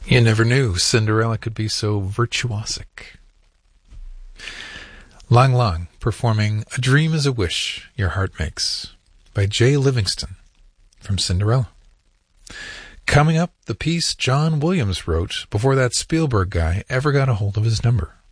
You never knew Cinderella could be so virtuosic. Lang Lang performing A Dream is a Wish Your Heart Makes by Jay Livingston from Cinderella. Coming up, the piece John Williams wrote before that Spielberg guy ever got a hold of his number.